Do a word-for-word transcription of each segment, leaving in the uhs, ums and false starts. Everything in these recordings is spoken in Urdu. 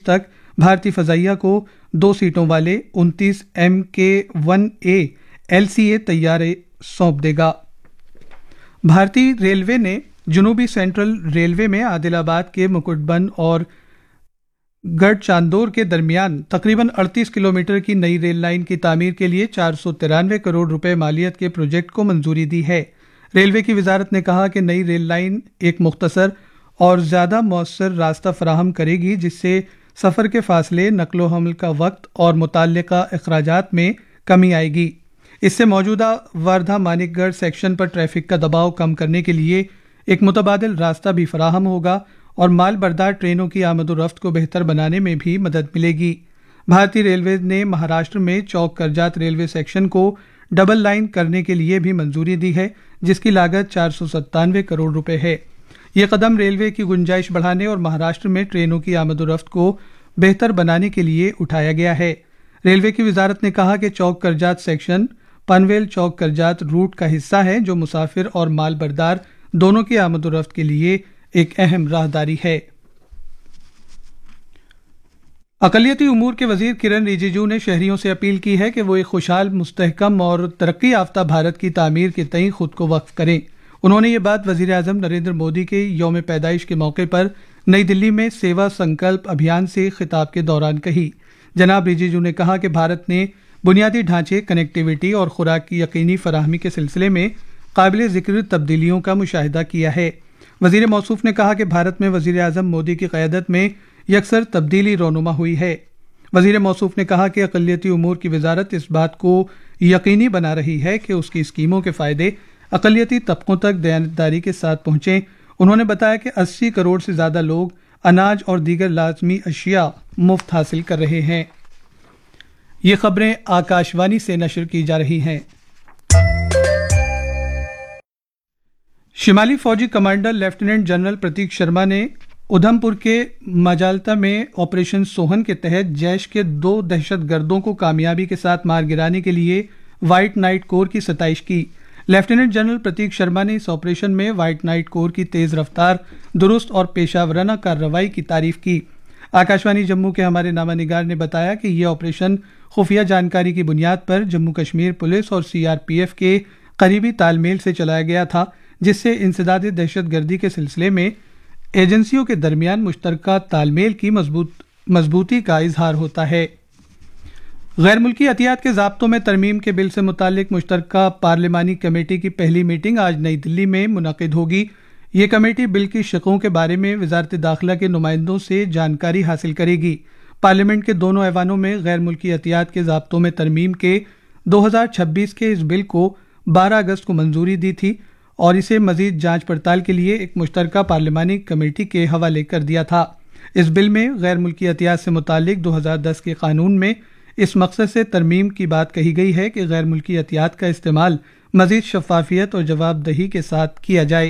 تک بھارتی فضائیہ کو دو سیٹوں والے انتیس ایم کے ون اے ایل سی اے طیارے سونپ دے گا۔ بھارتی ریلوے نے جنوبی سینٹرل ریلوے میں عادل آباد کے مکٹ بند اور گڑھ چاندور کے درمیان تقریباً اڑتیس کلومیٹر کی نئی ریل لائن کی تعمیر کے لیے چار سو ترانوے کروڑ روپے مالیت کے پروجیکٹ کو منظوری دی ہے۔ ریلوے کی وزارت نے کہا کہ نئی ریل لائن ایک مختصر اور زیادہ مؤثر راستہ فراہم کرے گی، جس سے سفر کے فاصلے، نقل و حمل کا وقت اور متعلقہ اخراجات میں کمی آئے گی۔ اس سے موجودہ واردھا مانک گڑھ سیکشن پر ٹریفک کا دباؤ کم کرنے کے لیے ایک متبادل راستہ بھی فراہم ہوگا اور مال بردار ٹرینوں کی آمد و رفت کو بہتر بنانے میں بھی مدد ملے گی۔ بھارتی ریلوے نے مہاراشٹر میں چوک کرجات ریلوے سیکشن کو ڈبل لائن کرنے کے لیے بھی منظوری دی ہے، جس کی لاگت چار سو ستانوے کروڑ روپے ہے۔ یہ قدم ریلوے کی گنجائش بڑھانے اور مہاراشٹر میں ٹرینوں کی آمد و رفت کو بہتر بنانے کے لیے اٹھایا گیا ہے۔ ریلوے کی وزارت نے کہا کہ چوک کرجات سیکشن پنویل چوک کرجات روٹ کا حصہ ہے، جو مسافر اور مال بردار دونوں کی آمد و رفت کے لیے ایک اہم راہداری ہے۔ اقلیتی امور کے وزیر کرن رجیجو نے شہریوں سے اپیل کی ہے کہ وہ ایک خوشحال، مستحکم اور ترقی یافتہ بھارت کی تعمیر کے تئیں خود کو وقف کریں۔ انہوں نے یہ بات وزیر اعظم نریندر مودی کے یوم پیدائش کے موقع پر نئی دلی میں سیوا سنکلپ ابھیان سے خطاب کے دوران کہی۔ جناب رجیجو نے کہا کہ بھارت نے بنیادی ڈھانچے، کنیکٹیویٹی اور خوراک کی یقینی فراہمی کے سلسلے میں قابل ذکر تبدیلیوں کا مشاہدہ کیا ہے۔ وزیر موصوف نے کہا کہ بھارت میں وزیر اعظم مودی کی قیادت میں یکسر تبدیلی رونما ہوئی ہے۔ وزیر موصوف نے کہا کہ اقلیتی امور کی وزارت اس بات کو یقینی بنا رہی ہے کہ اس کی اسکیموں کے فائدے اقلیتی طبقوں تک دیانتداری کے ساتھ پہنچیں۔ انہوں نے بتایا کہ اسی کروڑ سے زیادہ لوگ اناج اور دیگر لازمی اشیاء مفت حاصل کر رہے ہیں۔ یہ خبریں آکاش وانی سے نشر کی جا رہی ہیں۔ شمالی فوجی کمانڈر لیفٹیننٹ جنرل پرتیک شرما نے ادھم پور کے ماجالتا میں آپریشن سوہن کے تحت جیش کے دو دہشت گردوں کو کامیابی کے ساتھ مار گرانے کے لیے وائٹ نائٹ کور کی ستائش کی۔ لیفٹیننٹ جنرل پرتیک شرما نے اس آپریشن میں وائٹ نائٹ کور کی تیز رفتار، درست اور پیشہ ورانہ کارروائی کی تعریف کی۔ آکاشوانی جموں کے ہمارے نامہ نگار نے بتایا کہ یہ آپریشن خفیہ جانکاری کی بنیاد پر جموں کشمیر پولیس اور سی آر پی ایف کے قریبی تال میل سے چلایا گیا تھا، جس سے انسداد دہشت گردی کے سلسلے میں ایجنسیوں کے درمیان مشترکہ تال میل کی مضبوط مضبوطی کا اظہار ہوتا ہے۔ غیر ملکی عطیات کے ضابطوں میں ترمیم کے بل سے متعلق مشترکہ پارلیمانی کمیٹی کی پہلی میٹنگ آج نئی دلی میں منعقد ہوگی۔ یہ کمیٹی بل کی شقوں کے بارے میں وزارت داخلہ کے نمائندوں سے جانکاری حاصل کرے گی۔ پارلیمنٹ کے دونوں ایوانوں میں غیر ملکی عطیات کے ضابطوں میں ترمیم کے دو ہزار چھبیس کے اس بل کو بارہ اگست کو منظوری دی تھی اور اسے مزید جانچ پڑتال کے لیے ایک مشترکہ پارلیمانی کمیٹی کے حوالے کر دیا تھا۔ اس بل میں غیر ملکی عطیات سے متعلق دو ہزار دس کے قانون میں اس مقصد سے ترمیم کی بات کہی گئی ہے کہ غیر ملکی عطیات کا استعمال مزید شفافیت اور جواب دہی کے ساتھ کیا جائے۔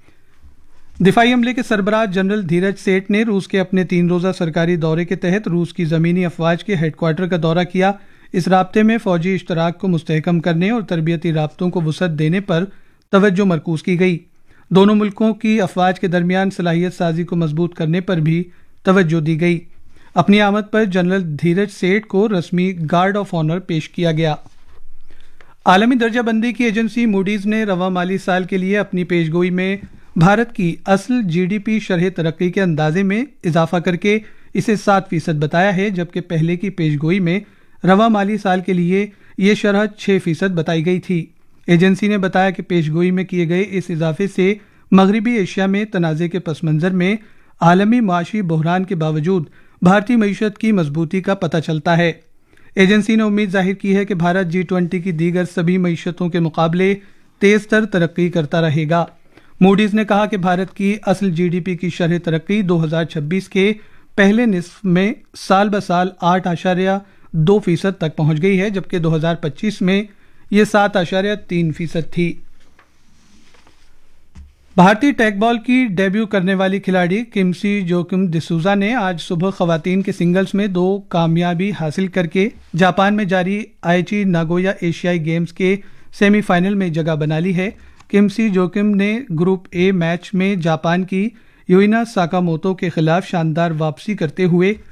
دفاعی عملے کے سربراہ جنرل دھیرج سیٹھ نے روس کے اپنے تین روزہ سرکاری دورے کے تحت روس کی زمینی افواج کے ہیڈ کوارٹر کا دورہ کیا۔ اس رابطے میں فوجی اشتراک کو مستحکم کرنے اور تربیتی رابطوں کو وسعت دینے پر توجہ مرکوز کی گئی۔ دونوں ملکوں کی افواج کے درمیان صلاحیت سازی کو مضبوط کرنے پر بھی توجہ دی گئی۔ اپنی آمد پر جنرل دھیرج سیٹھ کو رسمی گارڈ آف آنر پیش کیا گیا۔ عالمی درجہ بندی کی ایجنسی موڈیز نے رواں مالی سال کے لیے اپنی پیش گوئی میں بھارت کی اصل جی ڈی پی شرح ترقی کے اندازے میں اضافہ کر کے اسے سات فیصد بتایا ہے، جبکہ پہلے کی پیش گوئی میں رواں مالی سال کے لیے یہ شرح چھ فیصد بتائی گئی تھی۔ ایجنسی نے بتایا کہ پیش گوئی میں کیے گئے اس اضافے سے مغربی ایشیا میں تنازع کے پس منظر میں عالمی معاشی بحران کے باوجود بھارتی معیشت کی مضبوطی کا پتہ چلتا ہے۔ ایجنسی نے امید ظاہر کی ہے کہ بھارت جی ٹوینٹی کی دیگر سبھی معیشتوں کے مقابلے تیز تر ترقی کرتا رہے گا۔ موڈیز نے کہا کہ بھارت کی اصل جی ڈی پی کی شرح ترقی دو ہزار چھبیس کے پہلے نصف میں سال بہ سال آٹھ اشاریہ دو فیصد تک پہنچ گئی ہے، جبکہ دو ہزار پچیس میں یہ سات اشاریہ تین فیصد تھی۔ بھارتی ٹیک بال کی ڈیبیو کرنے والی کھلاڑی کمسی جوکم ڈسوزا نے آج صبح خواتین کے سنگلز میں دو کامیابی حاصل کر کے جاپان میں جاری آئیچی ناگویا ایشیائی گیمز کے سیمی فائنل میں جگہ بنا لی ہے۔ کمسی جوکم نے گروپ اے میچ میں جاپان کی یوئینا ساکاموتو کے خلاف شاندار واپسی کرتے ہوئے